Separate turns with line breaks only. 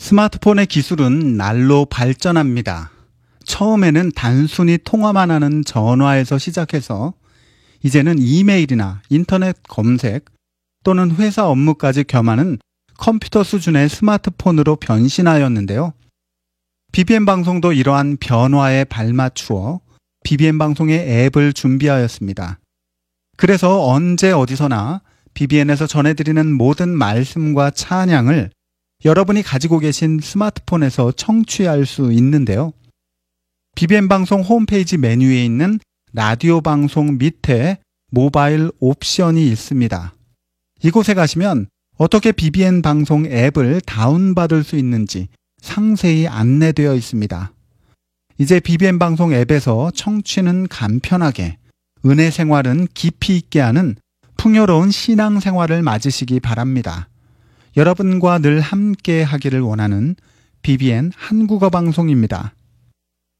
스마트폰의 기술은 날로 발전합니다. 처음에는 단순히 통화만 하는 전화에서 시작해서 이제는 이메일이나 인터넷 검색 또는 회사 업무까지 겸하는 컴퓨터 수준의 스마트폰으로 변신하였는데요. BBM 방송도 이러한 변화에 발맞추어 BBM 방송의 앱을 준비하였습니다. 그래서 언제 어디서나 BBN에서 전해드리는 모든 말씀과 찬양을 여러분이 가지고 계신 스마트폰에서 청취할 수 있는데요. BBN 방송 홈페이지 메뉴에 있는 라디오 방송 밑에 모바일 옵션이 있습니다. 이곳에 가시면 어떻게 BBN 방송 앱을 다운받을 수 있는지 상세히 안내되어 있습니다. 이제 BBN 방송 앱에서 청취는 간편하게, 은혜 생활은 깊이 있게 하는 풍요로운 신앙 생활을 맞으시기 바랍니다. 여러분과 늘 함께 하기를 원하는 BBN 한국어 방송입니다.